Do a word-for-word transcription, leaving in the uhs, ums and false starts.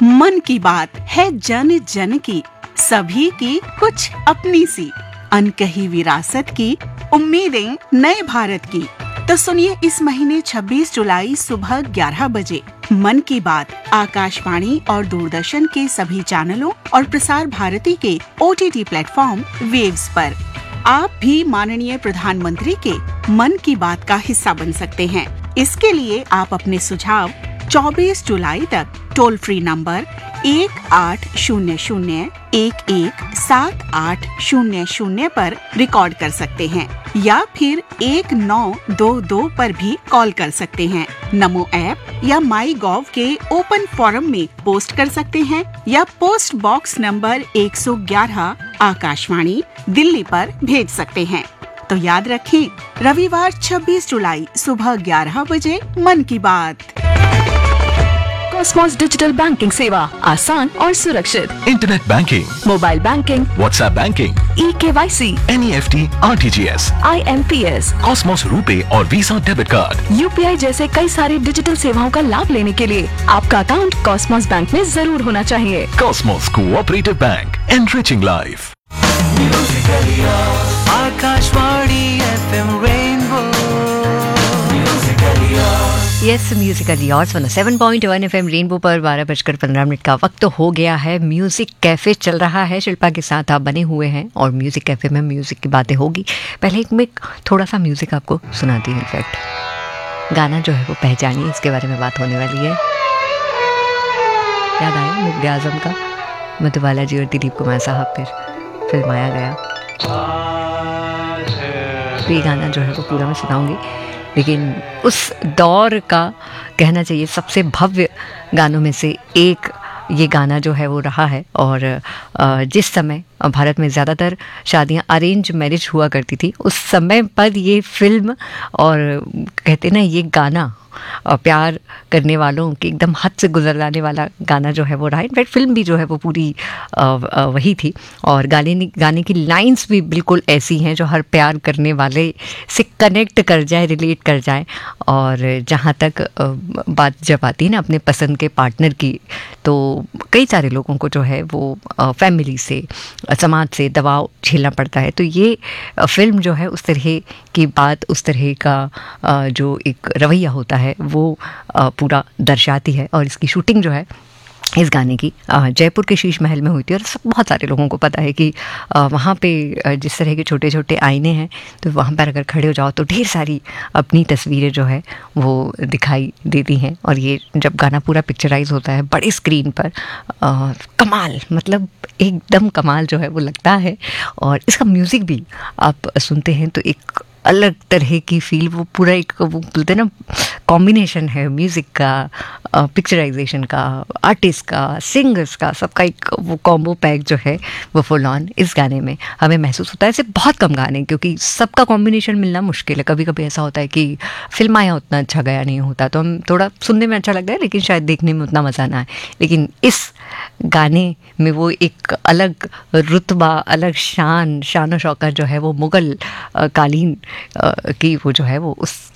मन की बात है जन जन की, सभी की कुछ अपनी सी, अनकही विरासत की, उम्मीदें नए भारत की। तो सुनिए इस महीने छब्बीस जुलाई सुबह ग्यारह बजे मन की बात आकाशवाणी और दूरदर्शन के सभी चैनलों और प्रसार भारती के ओटीटी प्लेटफॉर्म वेव्स पर। आप भी माननीय प्रधानमंत्री के मन की बात का हिस्सा बन सकते हैं। इसके लिए आप अपने सुझाव चौबीस जुलाई तक टोल फ्री नंबर एक आठ शून्य शून्य एक एक सात आठ शून्य शून्य पर रिकॉर्ड कर सकते हैं या फिर एक नौ दो दो पर भी कॉल कर सकते हैं। नमो ऐप या माई गॉव के ओपन फोरम में पोस्ट कर सकते हैं या पोस्ट बॉक्स नंबर एक सौ ग्यारह आकाशवाणी दिल्ली पर भेज सकते हैं। तो याद रखें, रविवार छब्बीस जुलाई सुबह ग्यारह बजे मन की बात। कॉस्मॉस डिजिटल बैंकिंग सेवा आसान और सुरक्षित। Internet banking, mobile banking, WhatsApp banking, ई के Y C, NEFT, RTGS, I am P S, Cosmos RuPay और visa debit card, U P I जैसे कई सारी डिजिटल सेवाओं का लाभ लेने के लिए आपका अकाउंट कॉस्मॉस बैंक में जरूर होना चाहिए। Cosmos cooperative bank, enriching life. Akashvani FM rainbow yes musical yours one seven point one F M rainbow पर बारह बजकर पंद्रह मिनट का वक्त हो गया है। म्यूज़िक कैफ़े चल रहा है, शिल्पा के साथ आप बने हुए हैं और म्यूज़िक कैफ़े में म्यूज़िक की बातें होगी। पहले एक मैं थोड़ा सा म्यूज़िक आपको सुनाती हूँ। इनफैक्ट गाना जो है वो पहचानिए, इसके बारे में बात होने वाली है। याद आया मुगल आजम का, मधुबाला जी और दिलीप कुमार साहब पर फिल्माया गया। तो ये गाना जो है वो पूरा मैं सुनाऊँगी, लेकिन उस दौर का कहना चाहिए सबसे भव्य गानों में से एक ये गाना जो है वो रहा है। और जिस समय भारत में ज़्यादातर शादियां अरेंज मैरिज हुआ करती थी, उस समय पर ये फिल्म और कहते ना ये गाना प्यार करने वालों की एकदम हद से गुजर जाने वाला गाना जो है वो रहा। इनफैक्ट फिल्म भी जो है वो पूरी आ, आ, वही थी और गाने गाने की लाइंस भी बिल्कुल ऐसी हैं जो हर प्यार करने वाले से कनेक्ट कर जाए, रिलेट कर जाए। और जहाँ तक आ, बात जब आती है ना अपने पसंद के पार्टनर की, तो कई सारे लोगों को जो है वो आ, फैमिली से, समाज से दबाव झेलना पड़ता है। तो ये फिल्म जो है उस तरह की बात, उस तरह का आ, जो एक रवैया होता है वो पूरा दर्शाती है। और इसकी शूटिंग जो है इस गाने की जयपुर के शीश महल में हुई थी। और सब बहुत सारे लोगों को पता है कि वहाँ पे जिस तरह के छोटे छोटे आईने हैं, तो वहाँ पर अगर खड़े हो जाओ तो ढेर सारी अपनी तस्वीरें जो है वो दिखाई देती हैं। और ये जब गाना पूरा पिक्चराइज होता है बड़े स्क्रीन पर, आ, कमाल, मतलब एकदम कमाल जो है वो लगता है। और इसका म्यूज़िक भी आप सुनते हैं तो एक अलग तरह की फील, वो पूरा एक वो बोलते हैं ना कॉम्बिनेशन है म्यूज़िक का, पिक्चराइजेशन का, आर्टिस्ट का, सिंगर्स का, सबका एक वो कॉम्बो पैक जो है वो फुल ऑन इस गाने में हमें महसूस होता है। ऐसे बहुत कम गाने, क्योंकि सबका कॉम्बिनेशन मिलना मुश्किल है। कभी कभी ऐसा होता है कि फिल्म आया उतना अच्छा गया नहीं होता, तो हम थोड़ा सुनने में अच्छा लगता है लेकिन शायद देखने में उतना मज़ा ना आए। लेकिन इस गाने में वो एक अलग रुतबा, अलग शान शान और शौकत जो है वो मुग़ल कालीन की वो जो है वो उस